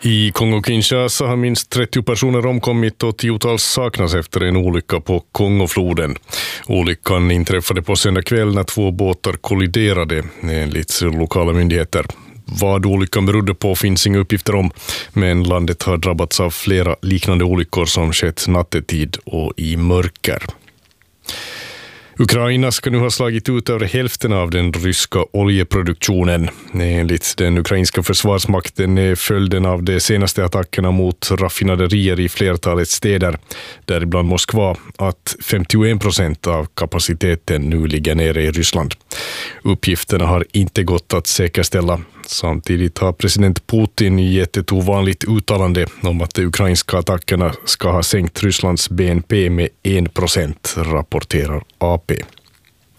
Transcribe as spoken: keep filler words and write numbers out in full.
I Kongo-Kinshasa har minst trettio personer omkommit och tiotals saknas efter en olycka på Kongofloden. Olyckan inträffade på söndag kväll när två båtar kolliderade, enligt lokala myndigheter. Vad olyckan berodde på finns inga uppgifter om, men landet har drabbats av flera liknande olyckor som skett nattetid och i mörker. Ukraina ska nu ha slagit ut över hälften av den ryska oljeproduktionen. Enligt den ukrainska försvarsmakten är följden av de senaste attackerna mot raffinaderier i flertalet städer, däribland Moskva, att femtioen procent av kapaciteten nu ligger nere i Ryssland. Uppgifterna har inte gått att säkerställa. Samtidigt har president Putin gett ett ovanligt uttalande om att de ukrainska attackerna ska ha sänkt Rysslands B N P med en procent, rapporterar A P.